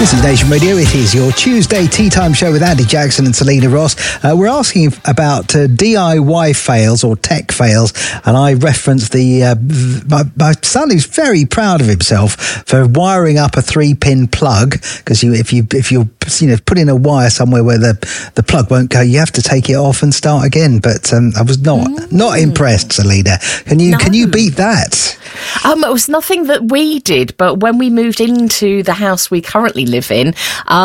This is Nation Radio. It is your Tuesday tea time show with Andy Jackson and Selena Ross. We're asking about DIY fails or tech fails, and I referenced my son, who's very proud of himself for wiring up a 3-pin plug, because if you put in a wire somewhere where the plug won't go, you have to take it off and start again. But I was not impressed, Selena. Can you beat that? It was nothing that we did, but when we moved into the house we currently live in,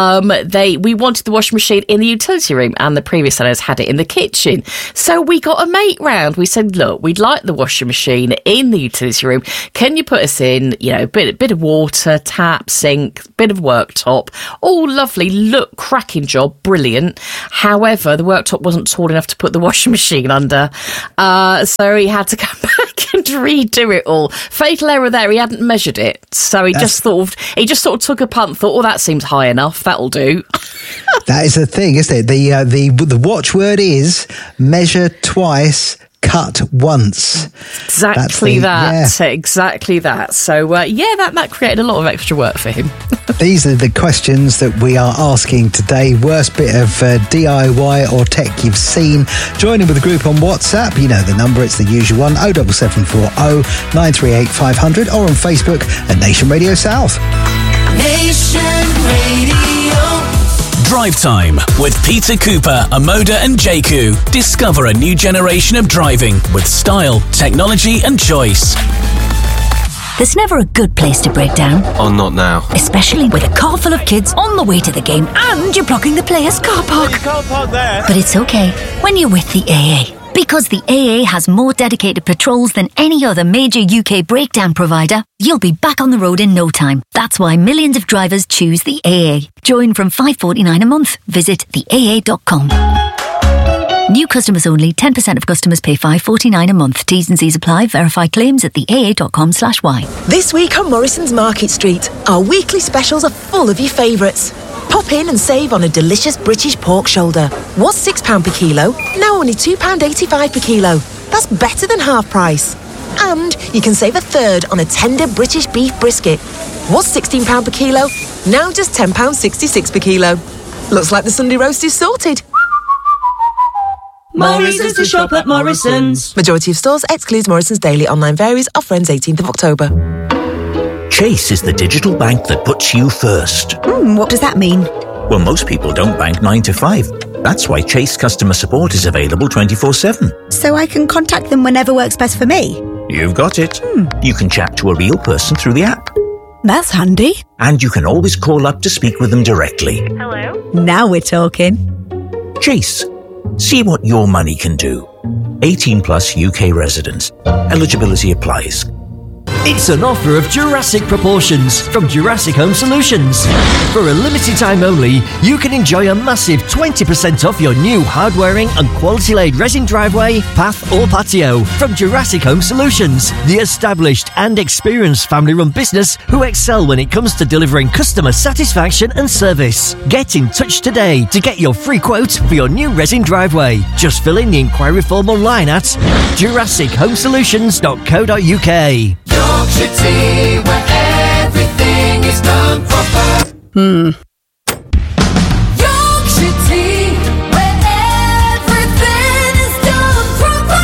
we wanted the washing machine in the utility room, and the previous owners had it in the kitchen. So we got a mate round. We said, look, we'd like the washing machine in the utility room. Can you put us in, bit of water, tap, sink, bit of worktop? All lovely, look, cracking job, brilliant. However, the worktop wasn't tall enough to put the washing machine under, so he had to come back and redo it all. Fatal error there, he hadn't measured it, so he just sort of took a punt, thought, that seems high enough, that'll do. That is the thing, isn't it? The watchword is measure twice, cut once. Exactly that. So, that created a lot of extra work for him. These are the questions that we are asking today. Worst bit of DIY or tech you've seen. Join in with the group on WhatsApp. You know the number, it's the usual one, 07740 938 500, or on Facebook at Nation Radio South. Nation Radio. Drive Time with Peter Cooper, Amoda and Jaku. Discover a new generation of driving with style, technology and choice. There's never a good place to break down. Oh, not now. Especially with a car full of kids on the way to the game and you're blocking the players' car park. You can't park there. But it's okay when you're with the AA. Because the AA has more dedicated patrols than any other major UK breakdown provider, you'll be back on the road in no time. That's why millions of drivers choose the AA. Join from $5.49 a month. Visit theaa.com. New customers only. 10% of customers pay $5.49 a month. T's and C's apply. Verify claims at theaa.com/y. This week on Morrison's Market Street, our weekly specials are full of your favourites. Pop in and save on a delicious British pork shoulder. Was £6 per kilo, now only £2.85 per kilo. That's better than half price. And you can save a third on a tender British beef brisket. Was £16 per kilo, now just £10.66 per kilo. Looks like the Sunday roast is sorted. Morrison's to shop at Morrison's. Majority of stores excludes Morrison's daily online varies. Offer ends 18th of October. Chase is the digital bank that puts you first. What does that mean? Well, most people don't bank 9 to 5. That's why Chase customer support is available 24/7. So I can contact them whenever works best for me? You've got it. You can chat to a real person through the app. That's handy. And you can always call up to speak with them directly. Hello? Now we're talking. Chase. See what your money can do. 18 plus UK residents. Eligibility applies. It's an offer of Jurassic proportions from Jurassic Home Solutions. For a limited time only, you can enjoy a massive 20% off your new hard-wearing and quality-laid resin driveway, path or patio from Jurassic Home Solutions, the established and experienced family-run business who excel when it comes to delivering customer satisfaction and service. Get in touch today to get your free quote for your new resin driveway. Just fill in the inquiry form online at jurassichomesolutions.co.uk. Yorkshire tea, where everything is done proper. Yorkshire tea, where everything is done proper.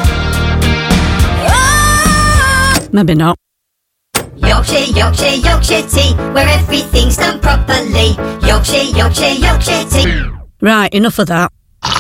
Oh. Maybe not. Yorkshire, Yorkshire, Yorkshire tea, where everything's done properly. Yorkshire, Yorkshire, Yorkshire tea. Right, enough of that.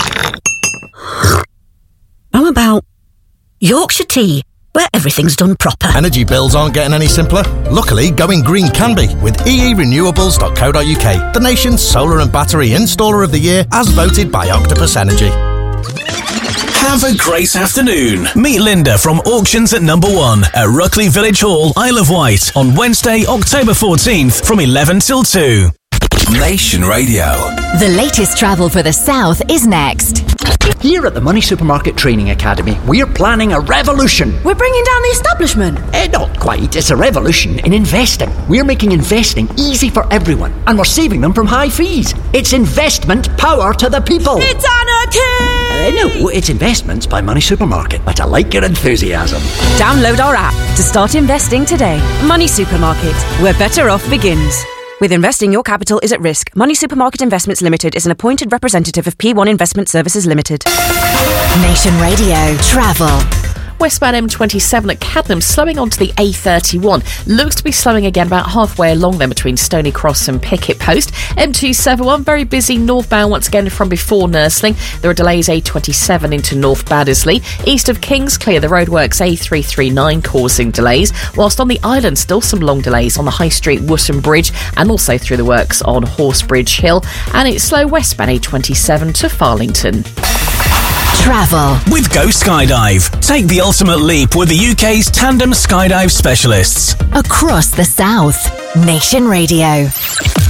How about Yorkshire tea, where everything's done proper? Energy bills aren't getting any simpler. Luckily, going green can be with eerenewables.co.uk, the nation's solar and battery installer of the year as voted by Octopus Energy. Have a great afternoon. Meet Linda from Auctions at Number 1 at Ruckley Village Hall, Isle of Wight on Wednesday, October 14th from 11 till 2. Nation Radio. The latest travel for the South is next. Here at the Money Supermarket Training Academy, we're planning a revolution. We're bringing down the establishment. Not quite. It's a revolution in investing. We're making investing easy for everyone, and we're saving them from high fees. It's investment power to the people. It's anarchy! No, it's investments by Money Supermarket. But I like your enthusiasm. Download our app to start investing today. Money Supermarket, where better off begins. With investing, your capital is at risk. Money Supermarket Investments Limited is an appointed representative of P1 Investment Services Limited. Nation Radio Travel. Westbound M27 at Cadnam slowing onto the A31. Looks to be slowing again about halfway along then between Stony Cross and Picket Post. M271 very busy northbound once again from before Nursling. There are delays A27 into North Baddesley. East of Kings Clear, the roadworks A339 causing delays, whilst on the island still some long delays on the High Street Wootton Bridge and also through the works on Horsebridge Hill. And it's slow westbound A27 to Farlington. Travel. With Go Skydive. Take the ultimate leap with the UK's tandem skydive specialists. Across the South. Nation Radio.